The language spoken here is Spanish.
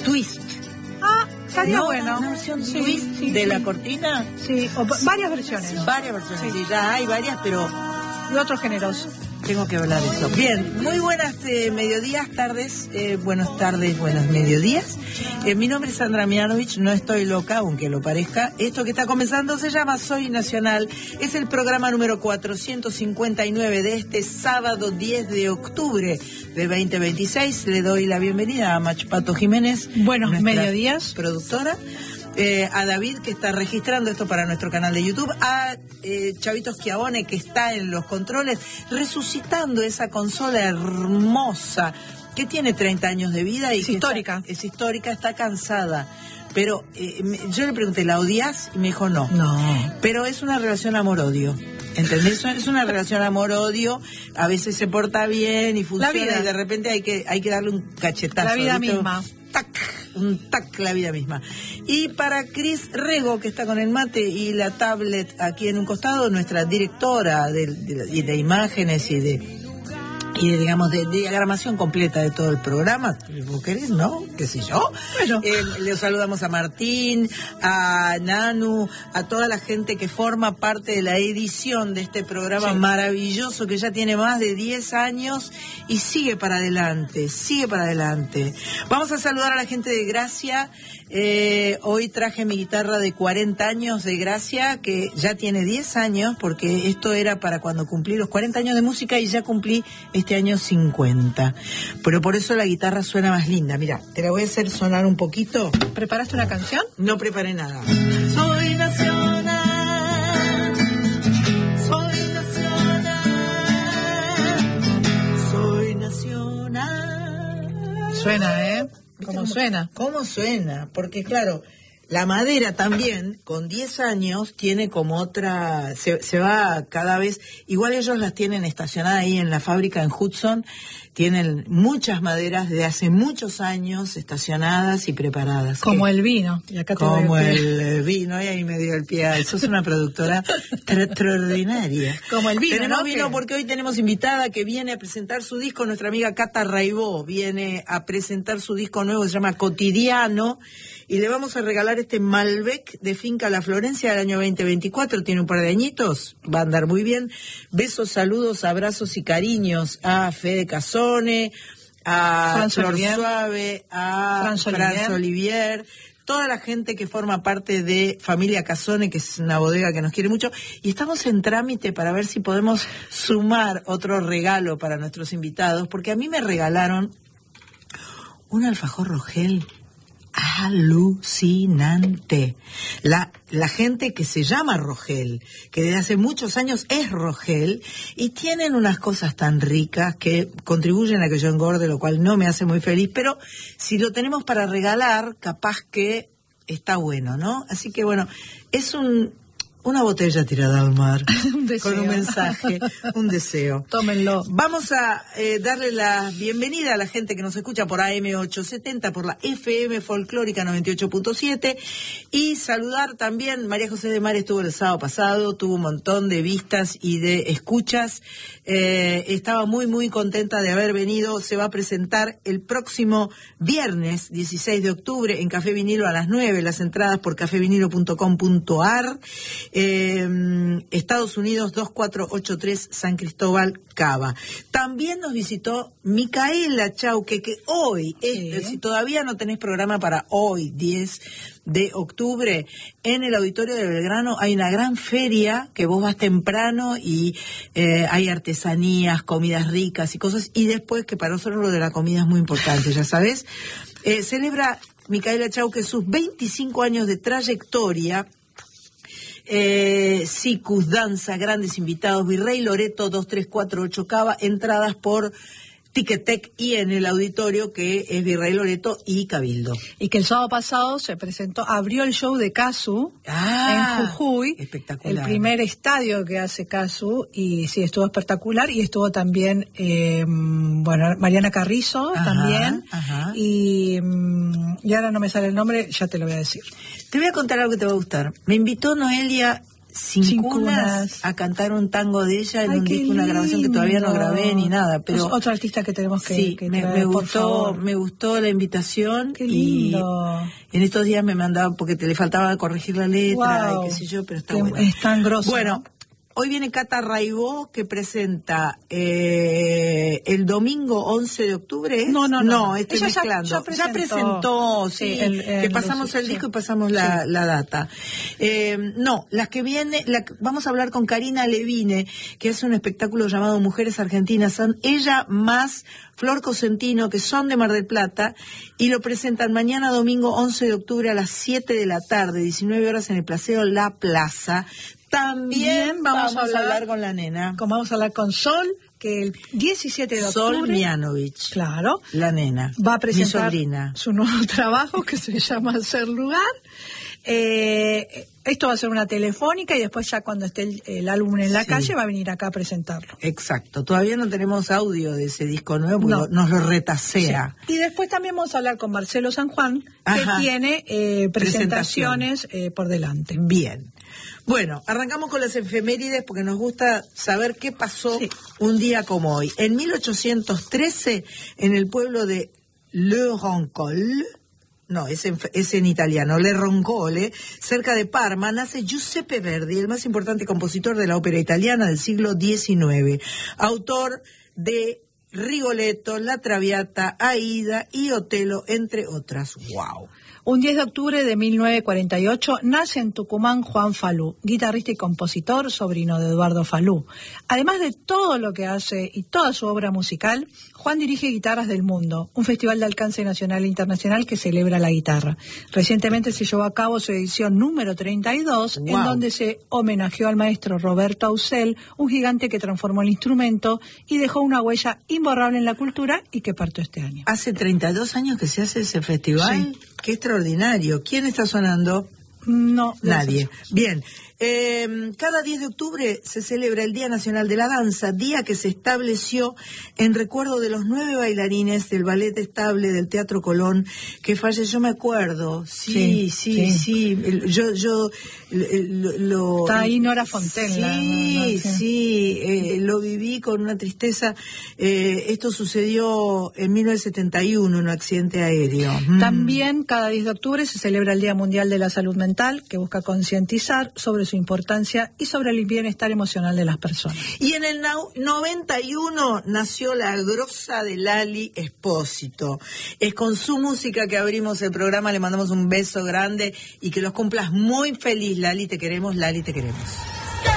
twist. Estaría bueno. Una versión twist de la cortina. Sí, o varias versiones. Varias versiones, sí, ya hay varias, pero... Y otros géneros. Tengo que hablar de eso. Bien, muy buenas mediodías, tardes, buenas tardes, buenos mediodías. Mi nombre es Sandra Mianovich, no estoy loca, aunque lo parezca. Esto que está comenzando se llama Soy Nacional. Es el programa número 459 de este sábado 10 de octubre de 2026. Le doy la bienvenida a Machpato Jiménez. Buenos mediodías. Productora. A David, que está registrando esto para nuestro canal de YouTube, a Chavito Schiavone, que está en los controles, resucitando esa consola hermosa, que tiene 30 años de vida y es histórica. Es histórica, está cansada. Pero yo le pregunté, ¿la odias? Y me dijo, no. No. Pero es una relación amor-odio. ¿Entendés? Es una relación amor-odio. A veces se porta bien y funciona, y de repente hay que darle un cachetazo. La vida ¿viste? misma. Un tac, la vida misma. Y para Cris Rego, que está con el mate y la tablet aquí en un costado, nuestra directora de imágenes y de diagramación completa de todo el programa. ¿Vos querés, no? ¿Qué sé yo? Bueno. Le saludamos a Martín, a Nanu, a toda la gente que forma parte de la edición de este programa maravilloso que ya tiene más de 10 años y sigue para adelante. Vamos a saludar a la gente de Gracia. Hoy traje mi guitarra de 40 años de Gracia, que ya tiene 10 años, porque esto era para cuando cumplí los 40 años de música y ya cumplí este año 50. Pero por eso la guitarra suena más linda. Mira, te la voy a hacer sonar un poquito. ¿Preparaste una canción? No preparé nada. Soy nacional, soy nacional, soy nacional. Suena, ¿Cómo suena? ¿Cómo suena? Porque claro, la madera también, con 10 años, tiene como otra, se va cada vez, igual ellos las tienen estacionadas ahí en la fábrica en Hudson, tienen muchas maderas de hace muchos años estacionadas y preparadas. Como el vino. Y acá como el vino, y ahí me dio el pie. Sos una productora extraordinaria. Como el vino, Tenemos ¿no? vino porque hoy tenemos invitada que viene a presentar su disco, nuestra amiga Cata Raibó, viene a presentar su disco nuevo, se llama Cotidiano, y le vamos a regalar este Malbec de Finca La Florencia del año 2024, tiene un par de añitos, va a andar muy bien. Besos, saludos, abrazos y cariños a Fede Casone, a Flor Suave, a Franz Olivier, toda la gente que forma parte de Familia Casone, que es una bodega que nos quiere mucho, y estamos en trámite para ver si podemos sumar otro regalo para nuestros invitados, porque a mí me regalaron un alfajor Rogel alucinante. La gente que se llama Rogel, que desde hace muchos años es Rogel, y tienen unas cosas tan ricas que contribuyen a que yo engorde, lo cual no me hace muy feliz, pero si lo tenemos para regalar, capaz que está bueno, ¿no? Así que bueno, es una botella tirada al mar, con un mensaje, un deseo. Tómenlo. Vamos a darle la bienvenida a la gente que nos escucha por AM870, por la FM Folclórica 98.7, y saludar también, María José de Mar estuvo el sábado pasado, tuvo un montón de vistas y de escuchas, estaba muy muy contenta de haber venido. Se va a presentar el próximo viernes 16 de octubre en Café Vinilo a las 9, las entradas por cafevinilo.com.ar. Estados Unidos 2483 San Cristóbal Cava. También nos visitó Micaela Chauque, que hoy, si todavía no tenés programa para hoy, 10 de octubre, en el auditorio de Belgrano hay una gran feria que vos vas temprano y hay artesanías, comidas ricas y cosas, y después, que para nosotros lo de la comida es muy importante, ya sabés, celebra Micaela Chauque sus 25 años de trayectoria. Sicus, danza, grandes invitados, Virrey Loreto 2348 Cava, entradas por Ticketek y en el auditorio que es Virrey Loreto y Cabildo. Y que el sábado pasado se presentó, abrió el show de Casu en Jujuy. Espectacular. El primer estadio que hace Casu, y sí, estuvo espectacular. Y estuvo también, Mariana Carrizo también. Ajá. Y ahora no me sale el nombre, ya te lo voy a decir. Te voy a contar algo que te va a gustar. Me invitó Noelia Sin Cunas a cantar un tango de ella en un disco, una grabación que todavía no grabé ni nada, pero otra artista que tenemos que, sí, que me traer, me gustó la invitación. Qué lindo. Y en estos días me mandaba porque le faltaba corregir la letra Wow. y qué sé yo, pero está bueno. Es tan grosso. Bueno, hoy viene Cata Raibó, que presenta el domingo 11 de octubre. No, estoy ella mezclando. ya presentó, sí, que pasamos el disco y pasamos la data. No, las que viene, vamos a hablar con Karina Levine, que hace un espectáculo llamado Mujeres Argentinas. Son ella más Flor Cosentino, que son de Mar del Plata, y lo presentan mañana domingo 11 de octubre a las 7 de la tarde, 19 horas en el Paseo La Plaza. También vamos a hablar con la nena. Vamos a hablar con Sol, que el 17 de octubre... Sol Mianovich. Claro. La nena. Va a presentar mi sobrina. Su nuevo trabajo, que se llama Hacer Lugar. Esto va a ser una telefónica y después ya cuando esté el álbum en la calle va a venir acá a presentarlo. Exacto. Todavía no tenemos audio de ese disco nuevo porque nos lo retasea. Sí. Y después también vamos a hablar con Marcelo San Juan, que tiene presentaciones por delante. Bien. Bueno, arrancamos con las efemérides porque nos gusta saber qué pasó un día como hoy. En 1813, en el pueblo de Le Roncole, no, es en italiano, Le Roncole, cerca de Parma, nace Giuseppe Verdi, el más importante compositor de la ópera italiana del siglo XIX, autor de Rigoletto, La Traviata, Aida y Otelo, entre otras. ¡Wow! Un 10 de octubre de 1948 nace en Tucumán Juan Falú, guitarrista y compositor, sobrino de Eduardo Falú. Además de todo lo que hace y toda su obra musical, Juan dirige Guitarras del Mundo, un festival de alcance nacional e internacional que celebra la guitarra. Recientemente se llevó a cabo su edición número 32, en donde se homenajeó al maestro Roberto Ausel, un gigante que transformó el instrumento y dejó una huella imborrable en la cultura y que partió este año. ¿Hace 32 años que se hace ese festival? Sí. ¡Qué extraordinario! ¿Quién está sonando? No. Nadie. Bien. Cada 10 de octubre se celebra el Día Nacional de la Danza, día que se estableció en recuerdo de los 9 bailarines del Ballet Estable del Teatro Colón que falleció, me acuerdo. Sí. Yo está ahí Nora Fontaine. Lo viví con una tristeza. Esto sucedió en 1971, un accidente aéreo. También cada 10 de octubre se celebra el Día Mundial de la Salud Mental, que busca concientizar sobre su importancia y sobre el bienestar emocional de las personas. Y en el 91 nació la grosa de Lali Espósito. Es con su música que abrimos el programa, le mandamos un beso grande y que los cumplas muy feliz, Lali, te queremos, Lali, te queremos.